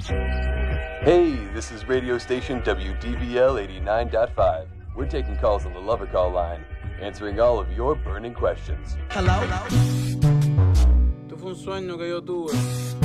Hey, this is radio station WDVL 89.5. We're taking calls on the Lover Call line, answering all of your burning questions. Hello? Esto fue un sueño que yo tuve.